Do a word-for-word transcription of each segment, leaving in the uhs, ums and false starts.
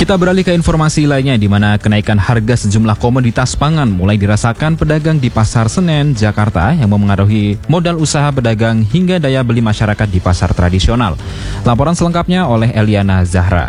Kita beralih ke informasi lainnya di mana kenaikan harga sejumlah komoditas pangan mulai dirasakan pedagang di Pasar Senen, Jakarta yang memengaruhi modal usaha pedagang hingga daya beli masyarakat di pasar tradisional. Laporan selengkapnya oleh Eliana Zahra.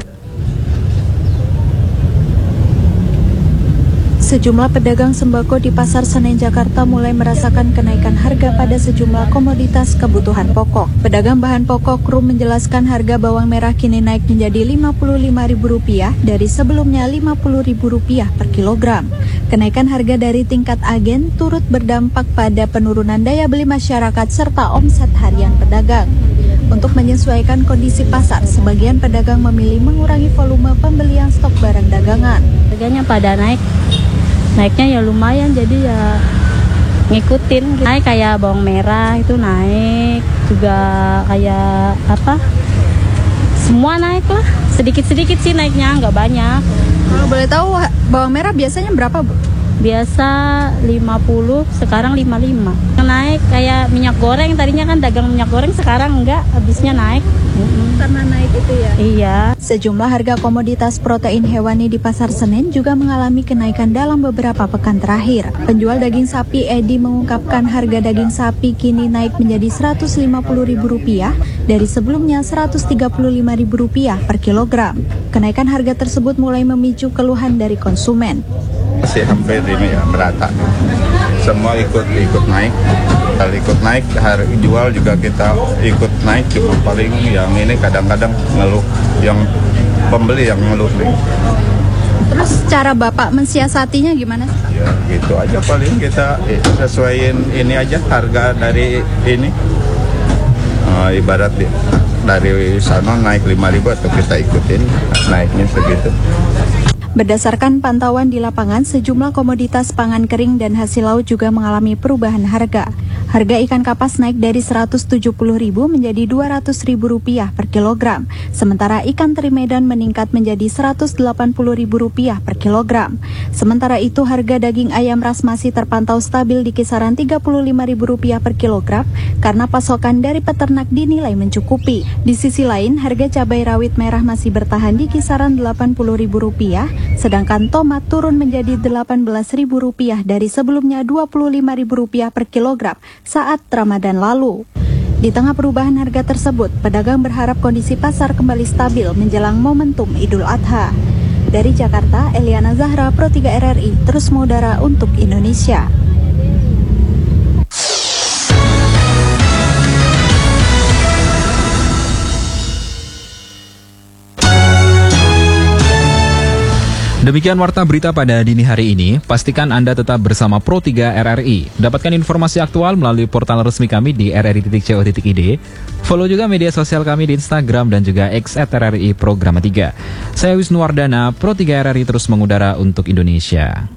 Sejumlah pedagang sembako di Pasar Senen, Jakarta mulai merasakan kenaikan harga pada sejumlah komoditas kebutuhan pokok. Pedagang bahan pokok Rum menjelaskan harga bawang merah kini naik menjadi lima puluh lima ribu rupiah dari sebelumnya lima puluh ribu rupiah per kilogram. Kenaikan harga dari tingkat agen turut berdampak pada penurunan daya beli masyarakat serta omset harian pedagang. Untuk menyesuaikan kondisi pasar, sebagian pedagang memilih mengurangi volume pembelian stok barang dagangan. Harganya pada naik. Naiknya ya lumayan, jadi ya ngikutin. Naik kayak bawang merah itu naik, juga kayak apa, semua naik lah. Sedikit-sedikit sih naiknya, nggak banyak. Kalau boleh tahu bawang merah biasanya berapa, Bu? Biasa lima puluh, sekarang lima puluh lima. Naik kayak minyak goreng, tadinya kan dagang minyak goreng, sekarang enggak, habisnya naik. Karena naik itu ya? Iya. Sejumlah harga komoditas protein hewani di Pasar Senen juga mengalami kenaikan dalam beberapa pekan terakhir. Penjual daging sapi Edi mengungkapkan harga daging sapi kini naik menjadi seratus lima puluh ribu rupiah dari sebelumnya seratus tiga puluh lima ribu rupiah per kilogram. Kenaikan harga tersebut mulai memicu keluhan dari konsumen. Masih hampir ini ya, merata. Semua ikut-ikut naik. Kalau ikut naik, harga jual juga kita ikut naik. Cuma paling yang ini kadang-kadang ngeluh, yang pembeli yang ngeluh nih. Terus cara Bapak mensiasatinya gimana? Ya gitu aja, paling kita sesuaiin ini aja, harga dari ini. Uh, ibarat di, dari sana naik lima ribu atau kita ikutin naiknya segitu. Berdasarkan pantauan di lapangan, sejumlah komoditas pangan kering dan hasil laut juga mengalami perubahan harga. Harga ikan kapas naik dari seratus tujuh puluh ribu menjadi dua ratus ribu rupiah per kilogram. Sementara ikan teri Medan meningkat menjadi seratus delapan puluh ribu rupiah per kilogram. Sementara itu harga daging ayam ras masih terpantau stabil di kisaran tiga puluh lima ribu rupiah per kilogram karena pasokan dari peternak dinilai mencukupi. Di sisi lain, harga cabai rawit merah masih bertahan di kisaran delapan puluh ribu rupiah, sedangkan tomat turun menjadi delapan belas ribu rupiah dari sebelumnya dua puluh lima ribu rupiah per kilogram saat Ramadan lalu. Di tengah perubahan harga tersebut, pedagang berharap kondisi pasar kembali stabil menjelang momentum Idul Adha. Dari Jakarta, Eliana Zahra, Pro tiga R R I, terus mengudara untuk Indonesia. Demikian warta berita pada dini hari ini. Pastikan Anda tetap bersama Pro tiga R R I. Dapatkan informasi aktual melalui portal resmi kami di r r i titik co titik i d. Follow juga media sosial kami di Instagram dan juga X at R R I Programa tiga. Saya Wisnu Wardana, Pro tiga R R I terus mengudara untuk Indonesia.